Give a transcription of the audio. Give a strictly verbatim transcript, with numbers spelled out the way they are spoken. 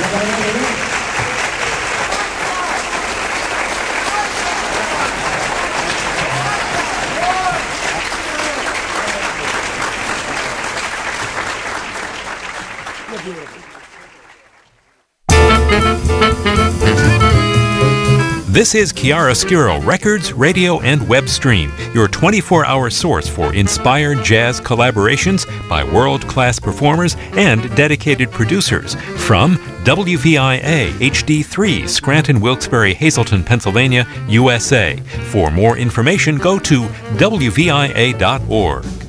This is Chiaroscuro Records, Radio, and Web Stream, your twenty-four hour source for inspired jazz collaborations by world-class performers and dedicated producers from W V I A H D three, Scranton, Wilkes-Barre, Hazleton, Pennsylvania, U S A. For more information, go to W V I A dot org.